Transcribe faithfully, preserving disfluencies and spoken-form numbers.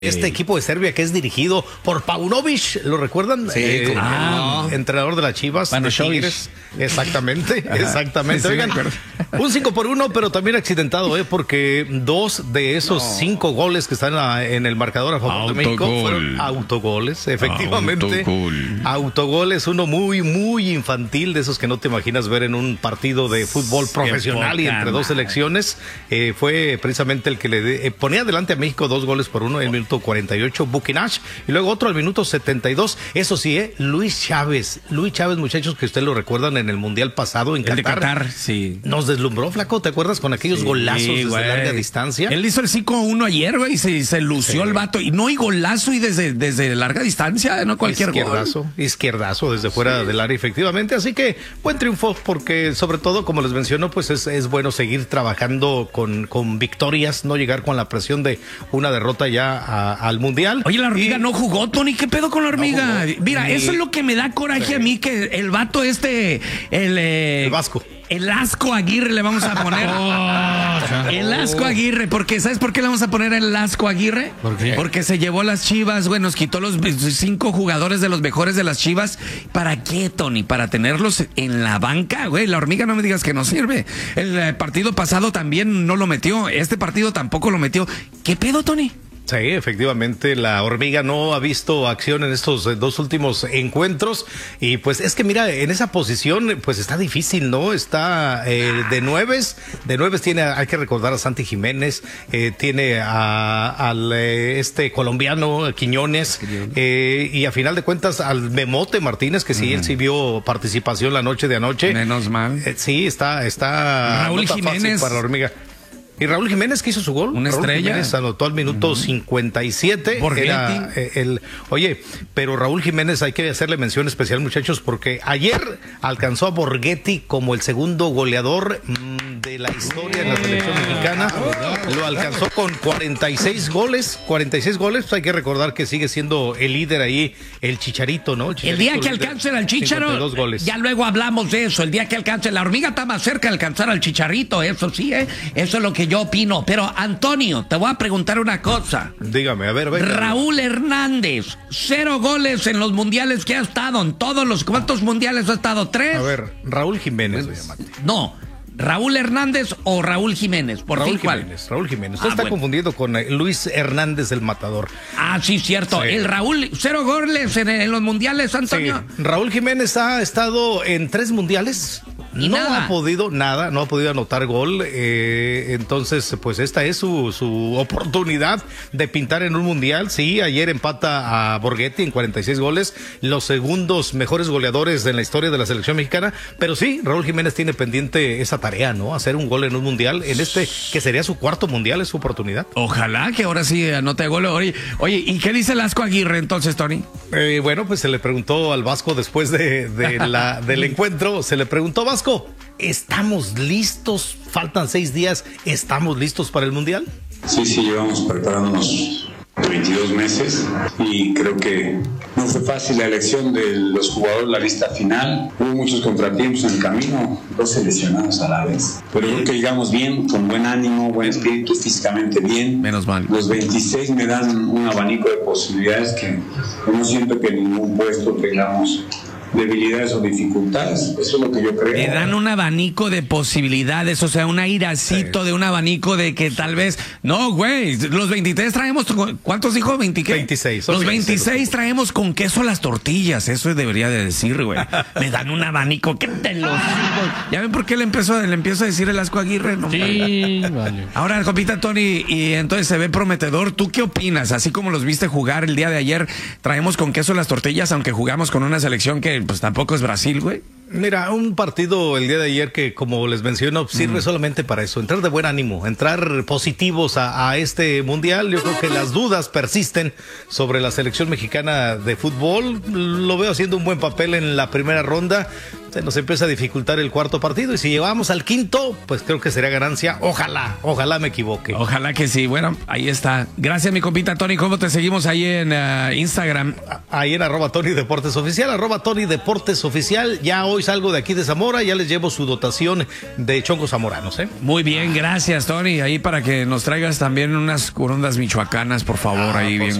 Este equipo de Serbia que es dirigido por Paunovic, ¿lo recuerdan? Sí, eh, ah, el entrenador de las Chivas. De Tigres. Exactamente, exactamente. Sí, Oigan, un cinco por uno, pero también accidentado, ¿eh? Porque dos de esos no. cinco goles que están a, en el marcador a favor de México fueron autogoles, efectivamente. Autogol. Autogoles, uno muy, muy infantil, de esos que no te imaginas ver en un partido de fútbol profesional y entre dos selecciones. Eh, fue precisamente el que le de, eh, ponía adelante a México dos goles por uno en el minuto cuarenta y ocho, Buquinash, y luego otro al minuto setenta y dos. Eso sí, ¿eh? Luis Chávez. Luis Chávez, muchachos, que ustedes lo recuerdan en el Mundial pasado en Qatar. De Qatar, sí. Nos deslumbró, flaco, ¿te acuerdas? Con aquellos sí, golazos desde güey. larga distancia. Él hizo el cinco uno ayer, güey, y se, se lució sí. el vato. Y no hay golazo y desde, desde larga distancia, no cualquier izquierdazo, gol. Izquierdazo desde fuera sí. del área, efectivamente. Así que buen triunfo, porque sobre todo, como les menciono, pues es, es bueno seguir trabajando con, con victorias, no llegar con la presión de una derrota ya a A, al Mundial. Oye, la hormiga y... no jugó, Tony. ¿Qué pedo con la hormiga? No Mira, Ni... eso es lo que me da coraje sí. a mí, que el vato este, el... Eh... el Vasco. El Asco Aguirre le vamos a poner. Oh, el Asco Aguirre, porque ¿sabes por qué le vamos a poner el Asco Aguirre? ¿Por qué? Porque se llevó las Chivas, güey, nos quitó los cinco jugadores de los mejores de las Chivas. ¿Para qué, Tony? ¿Para tenerlos en la banca, güey? La hormiga no me digas que no sirve. El eh, partido pasado también no lo metió, este partido tampoco lo metió. ¿Qué pedo, Tony? Sí, efectivamente, la hormiga no ha visto acción en estos dos últimos encuentros y pues es que mira, en esa posición pues está difícil, ¿no? Está eh, de nueves, de nueves tiene, hay que recordar a Santi Jiménez, eh, tiene a, al eh, este colombiano Quiñones eh, y a final de cuentas al Memote Martínez, que sí, uh-huh. él sí vio participación la noche de anoche. Menos mal. Eh, sí, está, está Raúl no Jiménez para la hormiga. Y Raúl Jiménez, que hizo su gol. Una Raúl estrella. Jiménez anotó al minuto uh-huh. cincuenta y siete. Era, eh, el, oye, pero Raúl Jiménez hay que hacerle mención especial, muchachos, porque ayer alcanzó a Borghetti como el segundo goleador mmm, de la historia en la selección mexicana. Lo alcanzó con cuarenta y seis goles. cuarenta y seis goles. Pues hay que recordar que sigue siendo el líder ahí, el Chicharito, ¿no? El, Chicharito, el día que alcance al Chicharo, goles. Ya luego hablamos de eso. El día que alcance, la hormiga está más cerca de alcanzar al Chicharito, eso sí, ¿eh? Eso es lo que yo opino. Pero, Antonio, te voy a preguntar una cosa. Dígame, a ver, venga. Raúl Hernández, cero goles en los mundiales que ha estado, en todos los, ¿cuántos mundiales ha estado? ¿Tres? A ver, Raúl Jiménez. No, ¿Raúl Hernández o Raúl Jiménez? ¿Por Raúl fin cuál? Jiménez, Raúl Jiménez. Usted Ah, está bueno. confundido con Luis Hernández, el matador. Ah, sí, cierto. Sí. El Raúl, cero goles en, en los mundiales, Antonio. Sí. Raúl Jiménez ha estado en tres mundiales. Y no nada. ha podido, nada, no ha podido anotar gol. Eh, entonces, pues esta es su, su oportunidad de pintar en un mundial. Sí, ayer empata a Borghetti en cuarenta y seis goles, los segundos mejores goleadores en la historia de la selección mexicana. Pero sí, Raúl Jiménez tiene pendiente esa tarea, ¿no? Hacer un gol en un mundial, en este que sería su cuarto mundial, es su oportunidad. Ojalá que ahora sí anote gol. Oye, oye, ¿y qué dice el Asco Aguirre entonces, Tony? Eh, bueno, pues se le preguntó al Vasco después de, de la, del encuentro, se le preguntó, Vasco, ¿estamos listos? Faltan seis días, ¿estamos listos para el Mundial? Sí, sí, llevamos preparándonos veintidós meses y creo que no fue fácil la elección de los jugadores, la lista final. Hubo muchos contratiempos en el camino, dos seleccionados a la vez. Pero creo que llegamos bien, con buen ánimo, buen espíritu, físicamente bien. Menos mal. Los veintiséis me dan un abanico de posibilidades que no siento que en ningún puesto tengamos debilidades o dificultades, eso es lo que yo creo. Le dan un abanico de posibilidades, o sea, un airacito sí. de un abanico de que tal vez, no, güey, los veintitrés traemos, ¿cuántos dijo? ¿veinte qué? veintiséis. Los veintiséis traemos con queso las tortillas, eso debería de decir, güey. Me dan un abanico, ¿qué te lo digo? ¿Ya ven por qué le empiezo, le empiezo a decir el Asco Aguirre? No, sí, vale. Ahora, compita Tony, y entonces se ve prometedor. ¿Tú qué opinas? Así como los viste jugar el día de ayer, traemos con queso las tortillas, aunque jugamos con una selección que pues tampoco es Brasil, güey. Mira, un partido el día de ayer que, como les menciono, sirve mm. solamente para eso, entrar de buen ánimo, entrar positivos a, a este mundial. Yo creo que las dudas persisten sobre la selección mexicana de fútbol. Lo veo haciendo un buen papel en la primera ronda, se nos empieza a dificultar el cuarto partido y si llegamos al quinto, pues creo que sería ganancia. Ojalá, ojalá me equivoque. Ojalá que sí. Bueno, ahí está. Gracias, mi compita Tony. ¿Cómo te seguimos ahí en uh, Instagram? Ahí en arroba Tony Deportes Oficial, arroba Tony Deportes Oficial. Ya hoy salgo de aquí de Zamora, ya les llevo su dotación de chongos zamoranos, ¿eh? Muy bien, gracias, Tony. Ahí para que nos traigas también unas corundas michoacanas, por favor, ah, ahí por bien.